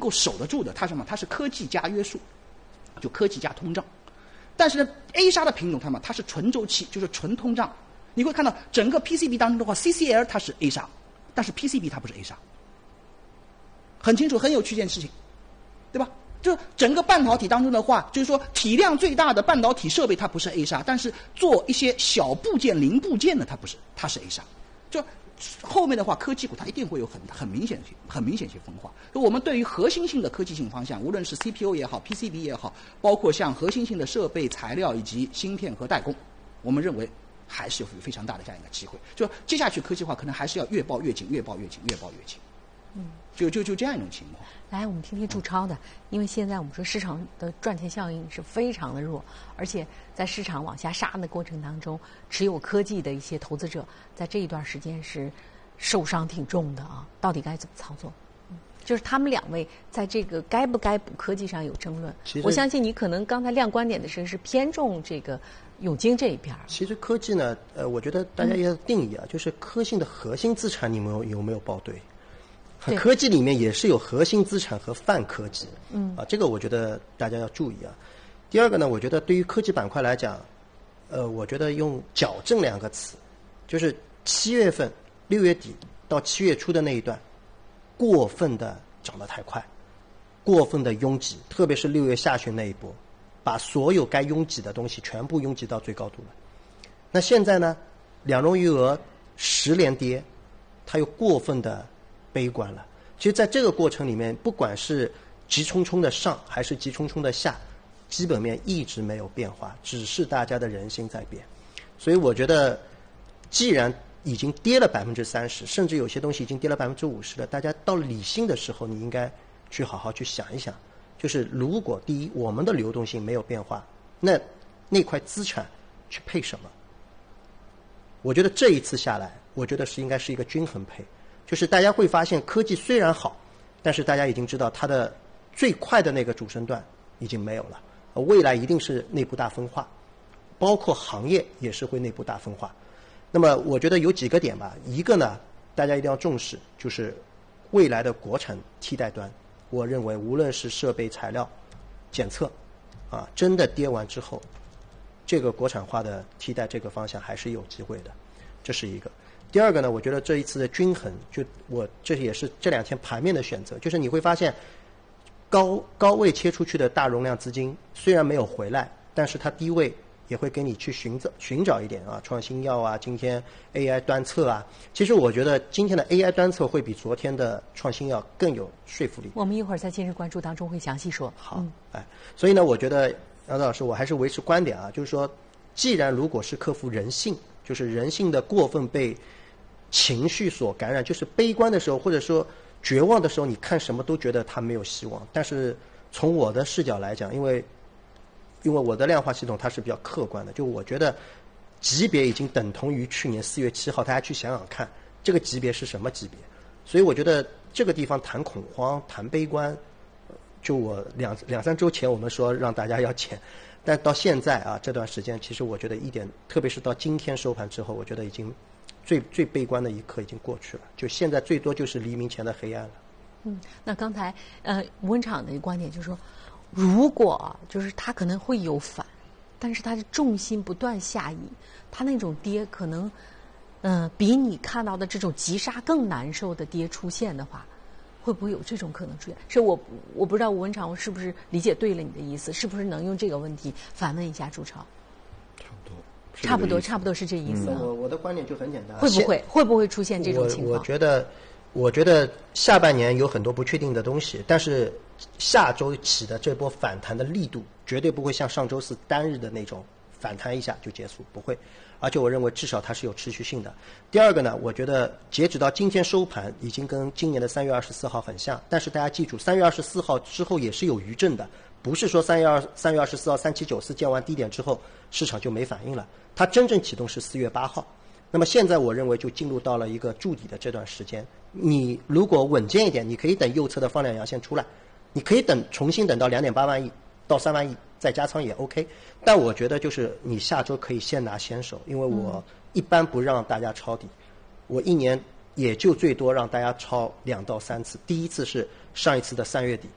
够守得住的，它是什么？它是科技加约束，就科技加通胀。但是呢 ，A 沙的品种它是纯周期，就是纯通胀。你会看到整个 PCB 当中的话 ，CCL 它是 A 沙，但是 PCB 它不是 A 沙，很清楚，很有趣一件事情，对吧？就整个半导体当中的话，就是说体量最大的半导体设备它不是 A 沙，但是做一些小部件、零部件的它不是，它是 A 沙。就后面的话，科技股它一定会有很明显去分化。就我们对于核心性的科技性方向，无论是 CPU 也好 ，PCB 也好，包括像核心性的设备、材料以及芯片和代工，我们认为还是有非常大的这样一个机会。就接下去科技化可能还是要越抱越紧，越抱越紧，越抱越紧。就这样一种情况。 来，我们听听祝超的，因为现在我们说市场的赚钱效应是非常的弱，而且在市场往下杀的过程当中，持有科技的一些投资者在这一段时间是受伤挺重的啊，到底该怎么操作？就是他们两位在这个该不该补科技上有争论。我相信你可能刚才亮观点的时候是偏重这个永晶这一边。 其实科技呢，我觉得大家要定义啊，就是科技的核心资产你们有没有报对？科技里面也是有核心资产和泛科技，这个我觉得大家要注意啊。第二个呢，我觉得对于科技板块来讲，我觉得用矫正两个词，就是7月份6月底到7月初的那一段，过分的涨得太快，过分的拥挤，特别是6月下旬那一波，把所有该拥挤的东西全部拥挤到最高度了。那现在呢，两融余额10连跌，它又过分的悲观了。其实在这个过程里面，不管是急冲冲的上还是急冲冲的下，基本面一直没有变化，只是大家的人心在变。所以我觉得既然已经跌了30%，甚至有些东西已经跌了50%了，大家到理性的时候，你应该去好好去想一想，就是如果第一我们的流动性没有变化，那块资产去配什么？我觉得这一次下来，我觉得应该是一个均衡配。就是大家会发现科技虽然好，但是大家已经知道它的最快的那个主升段已经没有了，未来一定是内部大分化，包括行业也是会内部大分化。那么我觉得有几个点吧，一个呢大家一定要重视，就是未来的国产替代端，我认为无论是设备、材料、检测真的跌完之后，这个国产化的替代这个方向还是有机会的，这是一个。第二个呢，我觉得这一次的均衡，这也是这2天盘面的选择，就是你会发现高位切出去的大容量资金虽然没有回来，但是它低位也会给你去寻找一点创新药啊，今天 AI 端测啊。其实我觉得今天的 AI 端测会比昨天的创新药更有说服力。 我们一会儿在今日关注当中会详细说。 好，所以呢，我觉得杨老师，我还是维持观点啊，就是说，既然如果是克服人性，就是人性的过分被情绪所感染，就是悲观的时候或者说绝望的时候，你看什么都觉得它没有希望。但是从我的视角来讲，因为我的量化系统它是比较客观的，就我觉得级别已经等同于去年4月7号，大家去想想看这个级别是什么级别。所以我觉得这个地方谈恐慌谈悲观，就我两三周前我们说让大家要减，但到现在这段时间其实我觉得一点，特别是到今天收盘之后，我觉得已经最悲观的一刻已经过去了，就现在最多就是黎明前的黑暗了。 那刚才吴文场的一个观点就是说，如果就是它可能会有反，但是它的重心不断下移，它那种跌可能比你看到的这种急杀更难受的跌出现的话，会不会有这种可能出现？是我不知道吴文场我是不是理解对了你的意思，是不是能用这个问题反问一下朱超？差不多是这意思。 我的观点就很简单， 会不会出现这种情况？ 我觉得下半年有很多不确定的东西，但是下周起的这波反弹的力度绝对不会像上周四单日的那种反弹一下就结束，不会。而且我认为至少它是有持续性的。第二个呢，我觉得截止到今天收盘已经跟今年的3月24号很像，但是大家记住3月24号之后也是有余震的，不是说3月24号3794见完低点之后市场就没反应了，它真正启动是4月8号。那么现在我认为就进入到了一个筑底的这段时间，你如果稳健一点，你可以等右侧的放量阳线出来，你可以重新等到2.8万亿到3万亿再加仓也 OK。 但我觉得就是你下周可以先拿先手，因为我一般不让大家抄底，我一年也就最多让大家抄2到3次。第一次是上一次的3月底